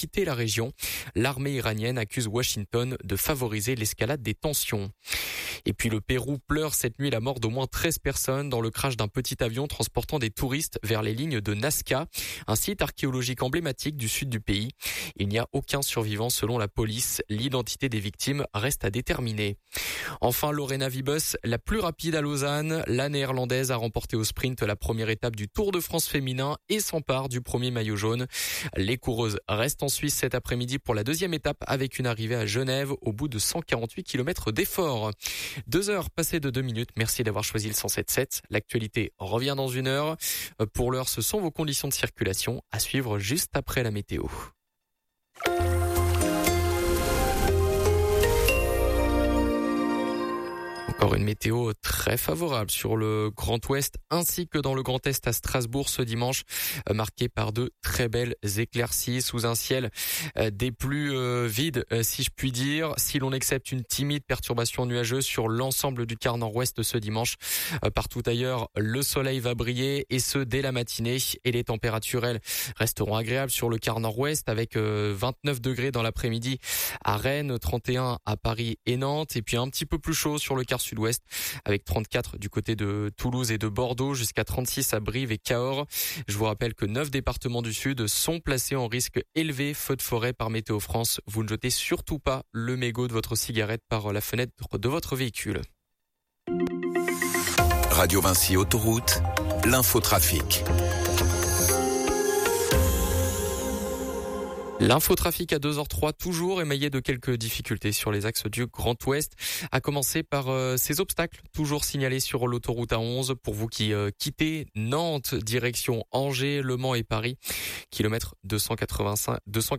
quitter la région. L'armée iranienne accuse Washington de favoriser l'escalade des tensions. Et puis le Pérou pleure cette nuit la mort d'au moins 13 personnes dans le crash d'un petit avion transportant des touristes vers les lignes de Nazca, un site archéologique emblématique du sud du pays. Il n'y a aucun survivant selon la police. L'identité des victimes reste à déterminer. Enfin, Lorena Wiebes, la plus rapide à Lausanne. La néerlandaise a remporté au sprint la première étape du Tour de France féminin et s'empare du premier maillot jaune. Les coureuses restent en Suisse cet après-midi pour la deuxième étape avec une arrivée à Genève au bout de 148 km d'effort. 2 heures passées de 2 minutes. Merci d'avoir choisi le 107.7. L'actualité revient dans 1 heure. Pour l'heure, ce sont vos conditions de circulation à suivre juste après la météo. Encore une météo très favorable sur le Grand Ouest ainsi que dans le Grand Est à Strasbourg ce dimanche, marqué par de très belles éclaircies sous un ciel des plus vides si je puis dire. Si l'on accepte une timide perturbation nuageuse sur l'ensemble du quart nord-ouest ce dimanche, partout ailleurs le soleil va briller et ce dès la matinée et les températures elles resteront agréables sur le quart nord-ouest avec 29 degrés dans l'après-midi à Rennes, 31 à Paris et Nantes et puis un petit peu plus chaud sur le quart sud-ouest avec 34 du côté de Toulouse et de Bordeaux jusqu'à 36 à Brive et Cahors. Je vous rappelle que 9 départements du sud sont placés en risque élevé feu de forêt par Météo France. Vous ne jetez surtout pas le mégot de votre cigarette par la fenêtre de votre véhicule. Radio Vinci Autoroute, l'infotrafic. L'infotrafic à 2h03, toujours émaillé de quelques difficultés sur les axes du Grand Ouest, à commencer par ces obstacles toujours signalés sur l'autoroute A11 pour vous qui quittez Nantes, direction Angers, Le Mans et Paris, kilomètre 295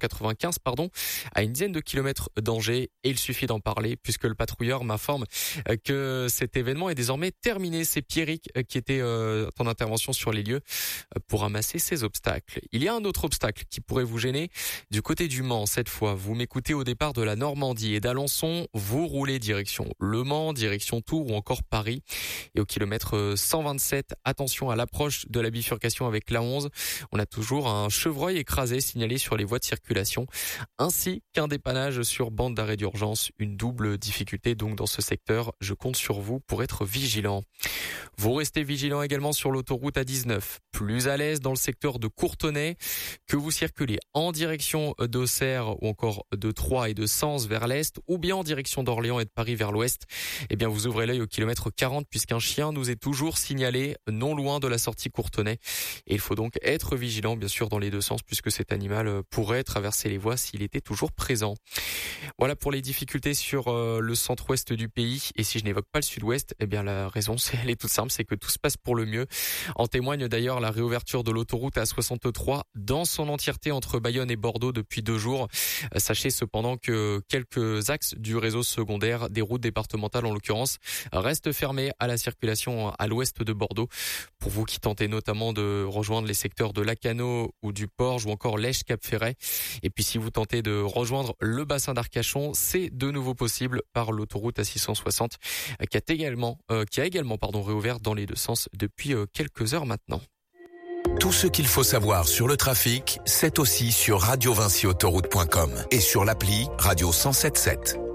à une dizaine de kilomètres d'Angers, et il suffit d'en parler puisque le patrouilleur m'informe que cet événement est désormais terminé. C'est Pierrick qui était en intervention sur les lieux pour ramasser ces obstacles. Il y a un autre obstacle qui pourrait vous gêner. Du côté du Mans, cette fois, vous m'écoutez au départ de la Normandie et d'Alençon, vous roulez direction Le Mans, direction Tours ou encore Paris. Et au kilomètre 127, attention à l'approche de la bifurcation avec l'A11. On a toujours un chevreuil écrasé signalé sur les voies de circulation, ainsi qu'un dépannage sur bande d'arrêt d'urgence. Une double difficulté donc dans ce secteur. Je compte sur vous pour être vigilant. Vous restez vigilant également sur l'autoroute A19. Plus à l'aise dans le secteur de Courtenay, que vous circulez en direction d'Auxerre ou encore de Troyes et de Sens vers l'est ou bien en direction d'Orléans et de Paris vers l'ouest, eh bien vous ouvrez l'œil au kilomètre 40 puisqu'un chien nous est toujours signalé non loin de la sortie Courtenay et il faut donc être vigilant bien sûr dans les deux sens puisque cet animal pourrait traverser les voies s'il était toujours présent. Voilà pour les difficultés sur le centre-ouest du pays et si je n'évoque pas le sud-ouest, eh bien la raison elle est toute simple, c'est que tout se passe pour le mieux. En témoigne d'ailleurs la réouverture de l'autoroute A63 dans son entièreté entre Bayonne et Bordeaux depuis 2 jours. Sachez cependant que quelques axes du réseau secondaire, des routes départementales en l'occurrence, restent fermés à la circulation à l'ouest de Bordeaux. Pour vous qui tentez notamment de rejoindre les secteurs de Lacanau ou du Porge ou encore Lèche-Cap-Ferret. Et puis si vous tentez de rejoindre le bassin d'Arcachon, c'est de nouveau possible par l'autoroute A660 qui a également réouvert dans les deux sens depuis quelques heures maintenant. Tout ce qu'il faut savoir sur le trafic, c'est aussi sur radiovinciautoroute.com et sur l'appli Radio 107.7.